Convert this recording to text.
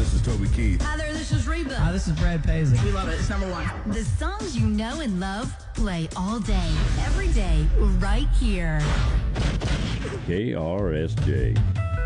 this is Toby Keith. Hi there, this is Reba. Hi, this is Brad Paisley. We love it. It's number one. The songs you know and love play all day, every day, right here. KRSJ.